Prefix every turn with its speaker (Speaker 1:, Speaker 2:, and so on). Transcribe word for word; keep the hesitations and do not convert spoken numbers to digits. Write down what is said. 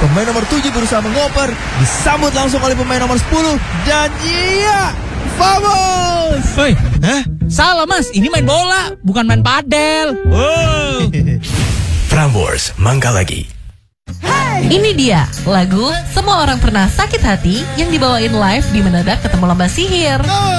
Speaker 1: Pemain nomor tujuh berusaha mengoper, disambut langsung oleh pemain nomor sepuluh. Dan iya, vamos!
Speaker 2: Woi, hah? Salah mas, ini main bola, bukan main padel. Wow.
Speaker 3: Prambors, mangga lagi.
Speaker 4: Ini dia lagu Semua Orang Pernah Sakit Hati yang dibawain live di Mendadak Ketemu Lomba Sihir.